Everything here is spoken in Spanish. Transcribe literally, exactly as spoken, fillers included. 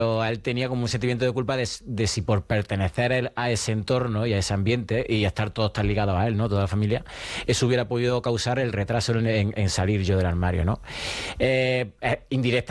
él tenía como un sentimiento de culpa de, de si por pertenecer él a ese entorno y a ese ambiente y estar todos tan ligados a él, ¿no? Toda la familia, eso hubiera podido causar el retraso en, en, en salir yo del armario, ¿no? Eh, eh, indirectamente